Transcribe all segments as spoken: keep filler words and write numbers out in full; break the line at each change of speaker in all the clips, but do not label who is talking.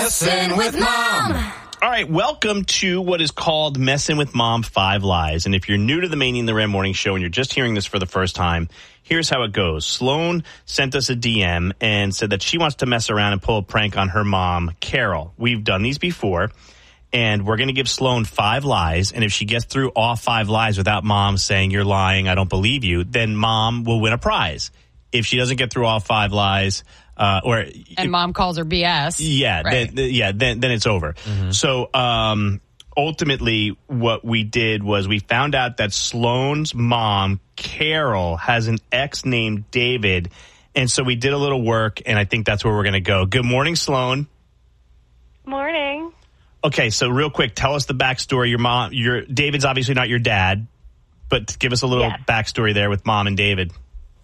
Messin' with Mom.
All right, welcome to what is called Messin' with Mom, Five Lies. And if you're new to the Manny and the Ram Morning Show and you're just hearing this for the first time, here's how it goes. Sloan sent us a D M and said that she wants to mess around and pull a prank on her mom, Carol. We've done these before, and we're going to give Sloan five lies. And if she gets through all five lies without Mom saying, you're lying, I don't believe you, then Mom will win a prize. If she doesn't get through all five lies, uh, or
and
if,
Mom calls her B S,
yeah,
right.
then, yeah, then then it's over. Mm-hmm. So um, ultimately, what we did was we found out that Sloan's mom, Carol, has an ex named David, and so we did a little work, and I think that's where we're going to go. Good morning, Sloan.
Morning.
Okay, so real quick, tell us the backstory. Your mom, your David's obviously not your dad, but give us a little
yes.
backstory there with Mom and David.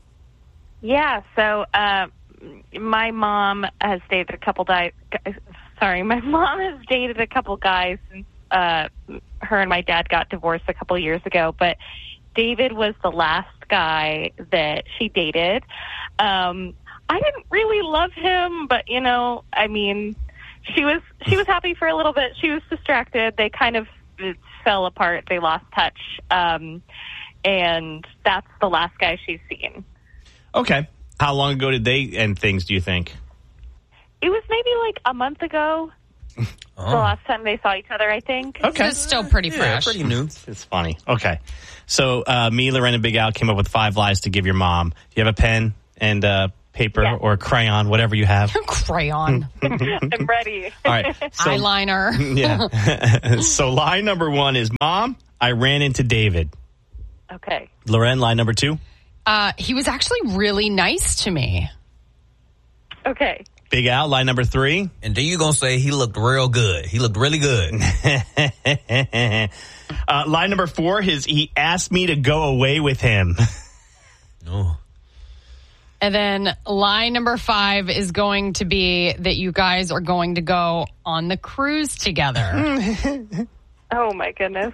Yeah, so uh, my mom has dated a couple guys. Sorry, my mom has dated a couple guys since uh, her and my dad got divorced a couple years ago. But David was the last guy that she dated. Um, I didn't really love him, but you know, I mean, she was she was happy for a little bit. She was distracted. They kind of fell apart. They lost touch, um, and that's the last guy she's seen.
Okay. How long ago did they end things, do you think?
It was maybe like a month ago. Oh. The last time they saw each other, I think.
Okay.
So it's still pretty
yeah,
fresh.
pretty new.
It's funny. Okay. So uh, me, Loren, and Big Al came up with five lies to give your mom. Do you have a pen and uh, paper
yeah.
or a crayon, whatever you have?
Crayon.
I'm ready.
All right. So,
eyeliner.
Yeah. So lie number one is, Mom, I ran into David.
Okay.
Loren, lie number two?
Uh, he was actually really nice to me.
Okay.
Big Al, lie number three.
And then you're going to say he looked real good. He looked really good.
uh, lie number four is he asked me to go away with him.
No.
And then lie number five is going to be that you guys are going to go on the cruise together.
Oh, my goodness.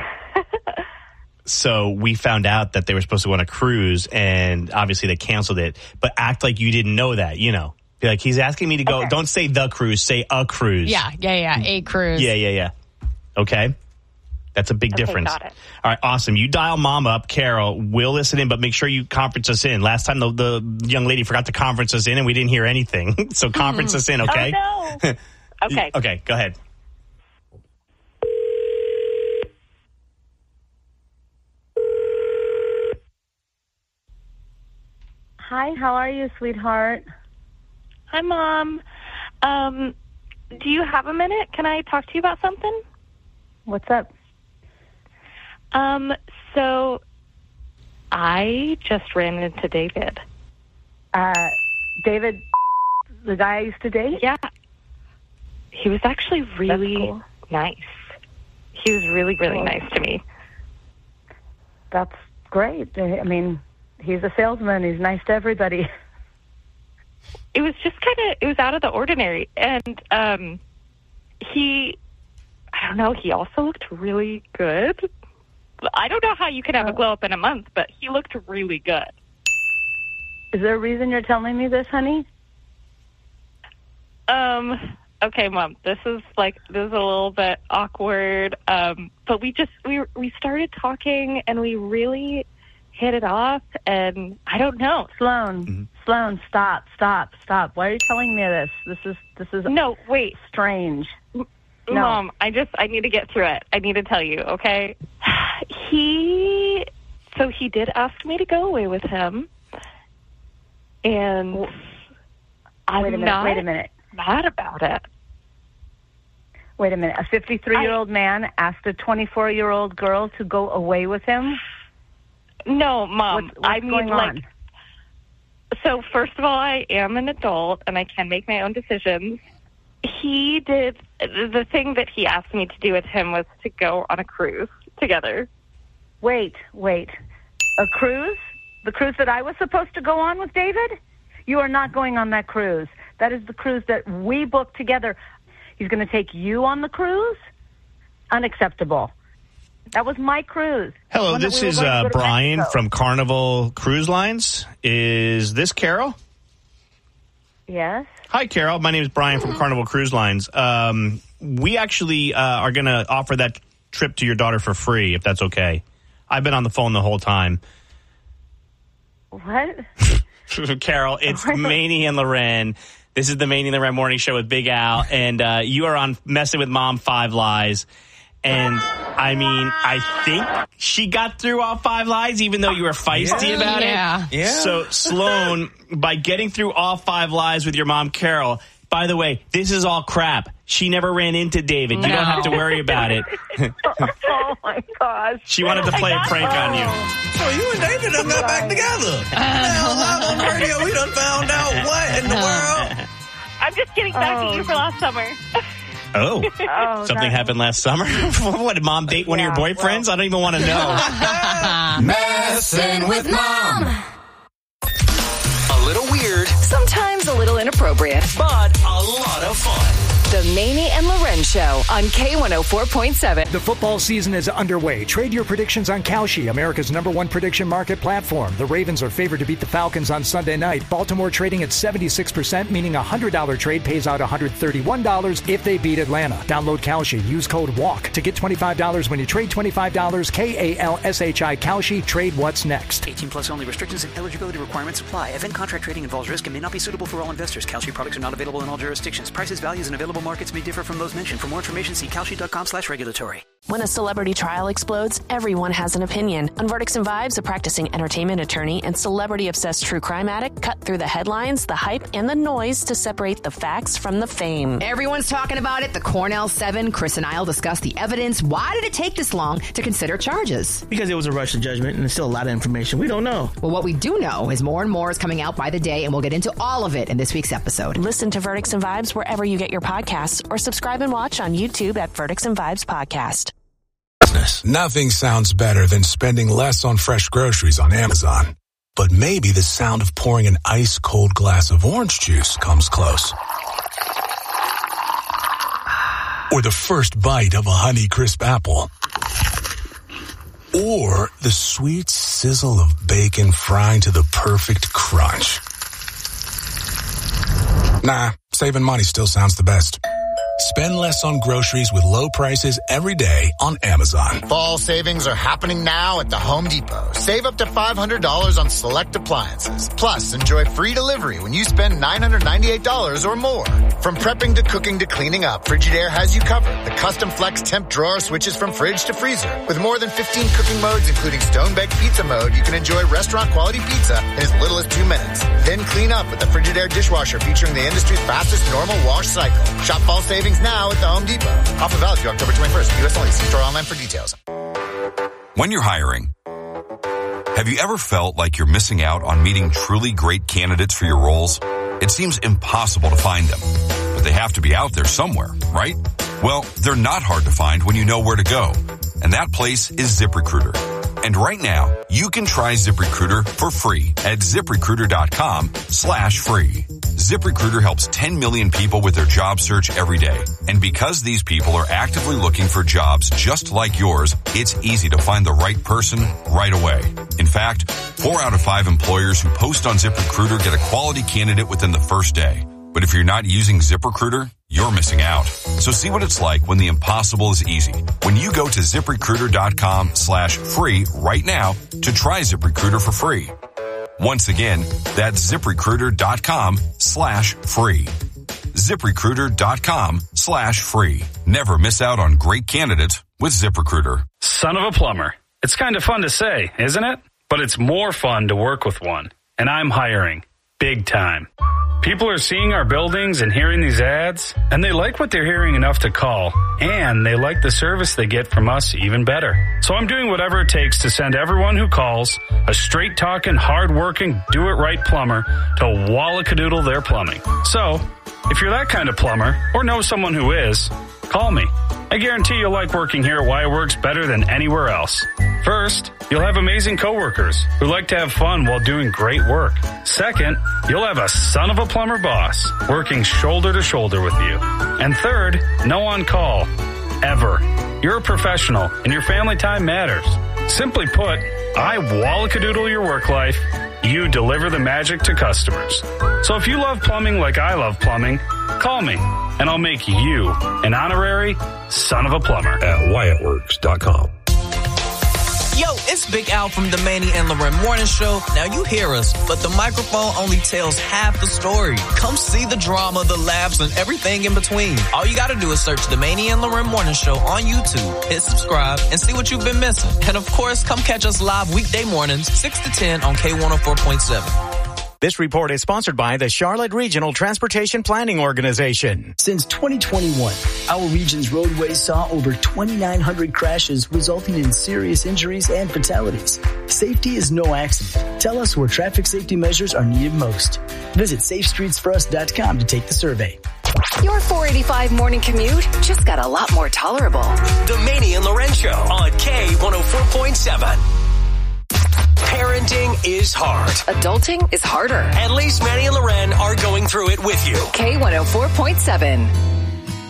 So we found out that they were supposed to go on a cruise, and obviously they canceled it. But act like you didn't know that, you know. Be like, he's asking me to go. Okay. Don't say the cruise. Say a cruise.
Yeah, yeah, yeah. A cruise.
Yeah, yeah, yeah. Okay? That's a big
Okay,
difference.
got it.
All right, awesome. You dial Mom up, Carol. We'll listen in, but make sure you conference us in. Last time the, the young lady forgot to conference us in, and we didn't hear anything. So conference us in, okay?
Oh, no. Okay.
Okay, go ahead.
Hi, how are you, sweetheart?
Hi, Mom. Um, do you have a minute? Can I talk to you about something?
What's up?
Um, so I just ran into David.
Uh, David, the guy I used to date?
Yeah. He was actually really
cool.
nice. He was really, really
Cool.
nice to me.
That's great. I mean, he's a salesman. He's nice to everybody.
It was just kind of, it was out of the ordinary. And um, he, I don't know, he also looked really good. I don't know how you can have a glow up in a month, but he looked really good.
Is there a reason you're telling me this, honey?
Um, okay, Mom, this is like, this is a little bit awkward. Um, but we just, we, we started talking and we really hit it off, and I don't know.
Sloan, mm-hmm. Sloan, stop, stop, stop. Why are you telling me this? This is, this is
no, wait,
strange.
M-
no.
Mom, I just, I need to get through it. I need to tell you, okay? He, so he did ask me to go away with him, and
wait
I'm
a minute,
not
wait a minute.
mad about it.
Wait a minute. A fifty-three-year-old man asked a twenty-four-year-old girl to go away with him?
No, Mom.
What's, what's
I mean,
going
like,
on?
so first of all, I am an adult and I can make my own decisions. He did, the thing that he asked me to do with him was to go on a cruise together.
Wait, wait. A cruise? The cruise that I was supposed to go on with David? You are not going on that cruise. That is the cruise that we booked together. He's going to take you on the cruise? Unacceptable. That was my cruise.
Hello, this
we
is uh, Brian
Mexico.
from Carnival Cruise Lines. Is this Carol?
Yes.
Hi, Carol. My name is Brian from Carnival Cruise Lines. Um, we actually uh, are going to offer that trip to your daughter for free, if that's okay. I've been on the phone the whole time.
What?
Carol, it's Maney and Loren. This is the Maney and Loren Morning Show with Big Al, and uh, you are on Messing with Mom Five Lies. And, I mean, I think she got through all five lies, even though you were feisty
yeah.
about
yeah.
it.
Yeah.
So, Sloan, by getting through all five lies with your mom, Carol, by the way, this is all crap. She never ran into David. You
No.
don't have to worry about it.
Oh, my gosh.
She wanted to play a prank on you.
So you and David done got back together. Now live on the radio, we done found out what in the world.
I'm just getting back
Oh.
at you for last summer.
Oh.
Oh,
Something
that-
happened last summer? What, did Mom date one
Yeah,
of your boyfriends?
well-
I don't even want to know.
Messing with Mom.
A little weird,
Sometimes a little inappropriate.
but a lot of fun.
The Maney and Loren Show on K one oh four point seven.
The football season is underway. Trade your predictions on Kalshi, America's number one prediction market platform. The Ravens are favored to beat the Falcons on Sunday night. Baltimore trading at seventy-six percent, meaning a one hundred dollars trade pays out one hundred thirty-one dollars if they beat Atlanta. Download Kalshi. Use code WALK to get twenty-five dollars when you trade twenty-five dollars. K A L S H I Kalshi. Trade what's next.
eighteen plus only. Restrictions and eligibility requirements apply. Event contract trading involves risk and may not be suitable for all investors. Kalshi products are not available in all jurisdictions. Prices, values, and available markets may differ from those mentioned. For more information, see kalshi.com slash regulatory.
When a celebrity trial explodes, everyone has an opinion. On Verdicts and Vibes, a practicing entertainment attorney and celebrity-obsessed true crime addict cut through the headlines, the hype, and the noise to separate the facts from the fame.
Everyone's talking about it. The Cornell Seven, Chris and I will discuss the evidence. Why did it take this long to consider charges?
Because it was a rush to judgment and there's still a lot of information we don't know.
Well, what we do know is more and more is coming out by the day, and we'll get into all of it in this week's episode.
Listen to Verdicts and Vibes wherever you get your podcasts, or subscribe and watch on YouTube at Verdicts and Vibes Podcast.
Nothing sounds better than spending less on fresh groceries on Amazon. But maybe the sound of pouring an ice-cold glass of orange juice comes close. Or the first bite of a Honeycrisp apple. Or the sweet sizzle of bacon frying to the perfect crunch. Nah, saving money still sounds the best. Spend less on groceries with low prices every day on Amazon.
Fall savings are happening now at the Home Depot. Save up to five hundred dollars on select appliances. Plus, enjoy free delivery when you spend nine hundred ninety-eight dollars or more. From prepping to cooking to cleaning up, Frigidaire has you covered. The custom flex temp drawer switches from fridge to freezer. With more than fifteen cooking modes, including stone-baked pizza mode, you can enjoy restaurant-quality pizza in as little as two minutes. Then clean up with the Frigidaire dishwasher featuring the industry's fastest normal wash cycle. Shop fall savings now at the Home Depot. Offer valid through October twenty-first. U S only. See store online for details.
When you're hiring, have you ever felt like you're missing out on meeting truly great candidates for your roles? It seems impossible to find them, but they have to be out there somewhere, right? Well, they're not hard to find when you know where to go, and that place is ZipRecruiter. And right now, you can try ZipRecruiter for free at ZipRecruiter.com slash free. ZipRecruiter helps ten million people with their job search every day. And because these people are actively looking for jobs just like yours, it's easy to find the right person right away. In fact, four out of five employers who post on ZipRecruiter get a quality candidate within the first day. But if you're not using ZipRecruiter, you're missing out. So see what it's like when the impossible is easy. When you go to ZipRecruiter.com slash free right now to try ZipRecruiter for free. Once again, that's ZipRecruiter.com slash free. ZipRecruiter.com slash free. Never miss out on great candidates with ZipRecruiter.
Son of a plumber. It's kind of fun to say, isn't it? But it's more fun to work with one. And I'm hiring. Big time. People are seeing our buildings and hearing these ads, and they like what they're hearing enough to call, and they like the service they get from us even better. So I'm doing whatever it takes to send everyone who calls a straight-talking, hard-working, do-it-right plumber to Wallakadoodle their plumbing. So, if you're that kind of plumber, or know someone who is, call me. I guarantee you'll like working here at Wire Works better than anywhere else. First, you'll have amazing coworkers who like to have fun while doing great work. Second, you'll have a son of a plumber boss working shoulder to shoulder with you. And third, no on-call. Ever. You're a professional and your family time matters. Simply put, I Wallakadoodle your work life you deliver the magic to customers. So if you love plumbing like I love plumbing, call me, and I'll make you an honorary son of a plumber
at Wyatt Works dot com.
Yo, it's Big Al from the Manny and Loren Morning Show. Now, you hear us, but the microphone only tells half the story. Come see the drama, the laughs, and everything in between. All you gotta do is search the Manny and Loren Morning Show on YouTube, hit subscribe, and see what you've been missing. And, of course, come catch us live weekday mornings, six to ten on K one oh four point seven.
This report is sponsored by the Charlotte Regional Transportation Planning Organization.
Since twenty twenty-one, our region's roadways saw over twenty-nine hundred crashes, resulting in serious injuries and fatalities. Safety is no accident. Tell us where traffic safety measures are needed most. Visit safe streets for us dot com to take the survey.
Your four eighty-five morning commute just got a lot more tolerable.
The Manny and Loren Show on K one oh four point seven. Parenting is hard.
Adulting is harder.
At least Manny and Loren are going through it with you.
K one oh four point seven.